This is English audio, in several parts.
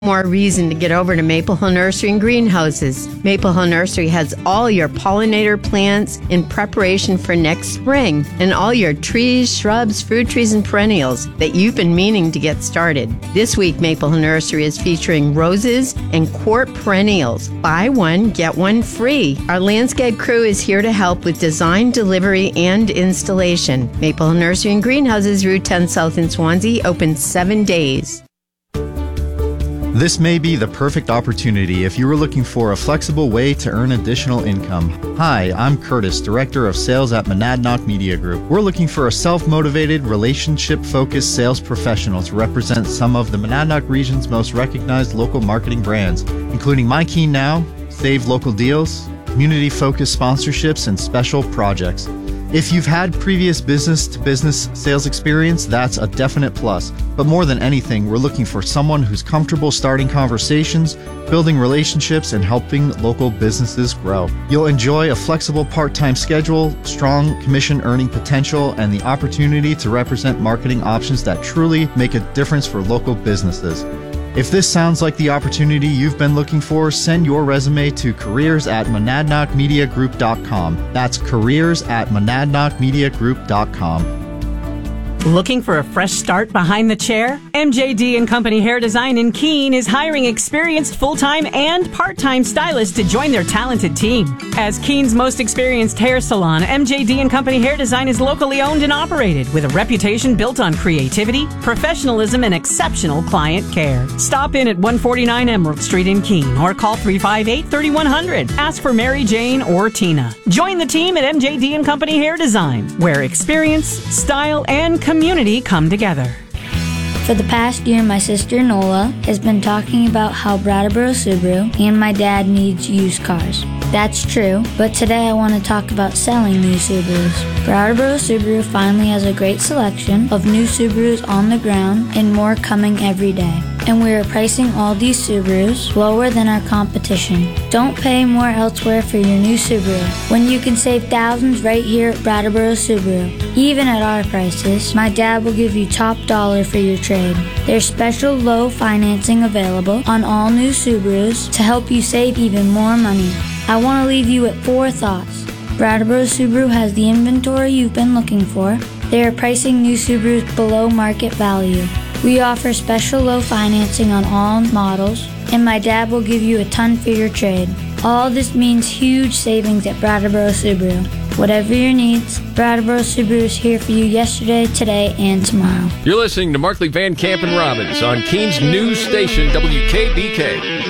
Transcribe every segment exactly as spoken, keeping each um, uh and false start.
More reason to get over to Maple Hill Nursery and Greenhouses. Maple Hill Nursery has all your pollinator plants in preparation for next spring and all your trees, shrubs, fruit trees, and perennials that you've been meaning to get started. This week, Maple Hill Nursery is featuring roses and quart perennials. Buy one, get one free. Our landscape crew is here to help with design, delivery, and installation. Maple Hill Nursery and Greenhouses, Route ten South in Swansea, open seven days. This may be the perfect opportunity if you were looking for a flexible way to earn additional income. Hi, I'm Curtis, Director of Sales at Monadnock Media Group. We're looking for a self-motivated, relationship-focused sales professional to represent some of the Monadnock region's most recognized local marketing brands, including My Key Now, Save Local Deals, community-focused sponsorships, and special projects. If you've had previous business-to-business sales experience, that's a definite plus. But more than anything, we're looking for someone who's comfortable starting conversations, building relationships, and helping local businesses grow. You'll enjoy a flexible part-time schedule, strong commission earning potential, and the opportunity to represent marketing options that truly make a difference for local businesses. If this sounds like the opportunity you've been looking for, send your resume to careers at monadnock media group dot com. That's careers at monadnock media group dot com. Looking for a fresh start behind the chair? M J D and Company Hair Design in Keene is hiring experienced full-time and part-time stylists to join their talented team. As Keene's most experienced hair salon, M J D and Company Hair Design is locally owned and operated with a reputation built on creativity, professionalism, and exceptional client care. Stop in at one forty-nine Emerald Street in Keene or call three five eight, three one zero zero. Ask for Mary Jane or Tina. Join the team at M J D and Company Hair Design, where experience, style, and community come together. For the past year, my sister Nola has been talking about how Brattleboro Subaru and my dad needs used cars. That's true, but today I want to talk about selling new Subarus. Brattleboro Subaru finally has a great selection of new Subarus on the ground and more coming every day. And we are pricing all these Subarus lower than our competition. Don't pay more elsewhere for your new Subaru when you can save thousands right here at Brattleboro Subaru. Even at our prices, my dad will give you top dollar for your trade. There's special low financing available on all new Subarus to help you save even more money. I want to leave you with four thoughts. Brattleboro Subaru has the inventory you've been looking for. They are pricing new Subarus below market value. We offer special low financing on all models, and my dad will give you a ton for your trade. All this means huge savings at Brattleboro Subaru. Whatever your needs, Brattleboro Subaru is here for you yesterday, today, and tomorrow. You're listening to Markley, Van Camp, and Robbins on Keene's news station, W K B K.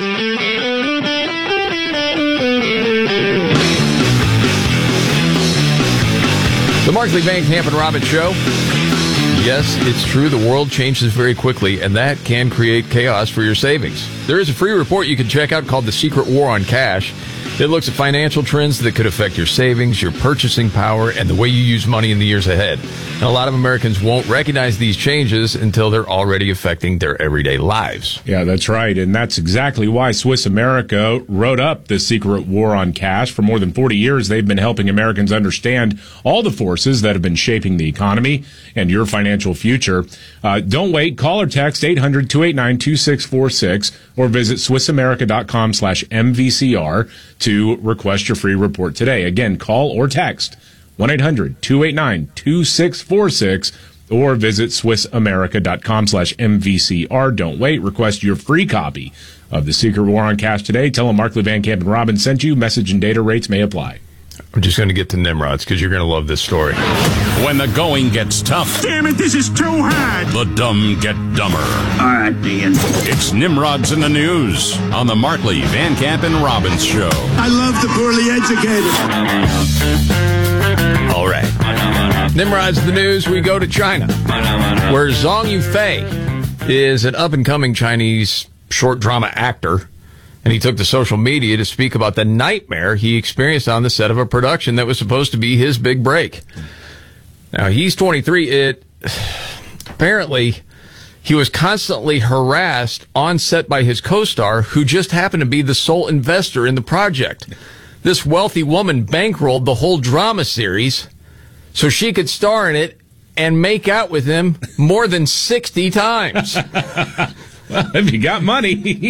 The Markley, Van Camp, and Robbins Show. Yes, it's true, the world changes very quickly, and that can create chaos for your savings. There is a free report you can check out called The Secret War on Cash. It looks at financial trends that could affect your savings, your purchasing power, and the way you use money in the years ahead. And a lot of Americans won't recognize these changes until they're already affecting their everyday lives. Yeah, that's right. And that's exactly why Swiss America wrote up The Secret War on Cash. For more than forty years, they've been helping Americans understand all the forces that have been shaping the economy and your financial future. Uh, don't wait. Call or text eight hundred, two eight nine, two six four six or visit swissamerica.com slash MVCR to request your free report today. Again, call or text one eight hundred, two eight nine, two six four six or visit swissamerica.com slash MVCR. Don't wait. Request your free copy of The Secret War on Cash today. Tell them Markley, Van Camp, and Robbins sent you. Message and data rates may apply. I'm just going to get to Nimrods because you're going to love this story. When the going gets tough. Damn it, this is too hard. The dumb get dumber. All right, Dean. It's Nimrods in the News on the Markley, Van Camp, and Robbins Show. I love the poorly educated. All right. Nimrods in the News, we go to China, where Zhang Yufei is an up-and-coming Chinese short drama actor. And he took to social media to speak about the nightmare he experienced on the set of a production that was supposed to be his big break. Now, he's twenty-three. It apparently, he was constantly harassed on set by his co-star, who just happened to be the sole investor in the project. This wealthy woman bankrolled the whole drama series so she could star in it and make out with him more than sixty times. Well, if you got money.